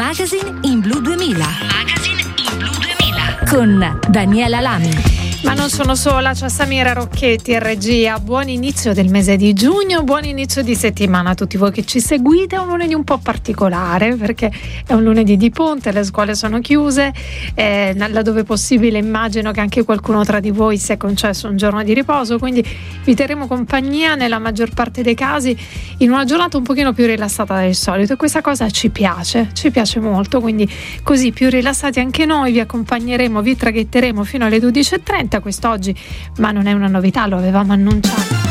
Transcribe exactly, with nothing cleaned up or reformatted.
Magazine in Blu duemila. Magazine in Blu duemila con Daniela Lami. Ma non sono sola, c'è Samira Rocchetti in regia. Buon inizio del mese di giugno, buon inizio di settimana a tutti voi che ci seguite. È un lunedì un po' particolare perché è un lunedì di ponte, le scuole sono chiuse, eh, laddove possibile immagino che anche qualcuno tra di voi si è concesso un giorno di riposo, quindi vi terremo compagnia nella maggior parte dei casi in una giornata un pochino più rilassata del solito, e questa cosa ci piace, ci piace molto, quindi così più rilassati anche noi vi accompagneremo, vi traghetteremo fino alle dodici e trenta quest'oggi, ma non è una novità, lo avevamo annunciato.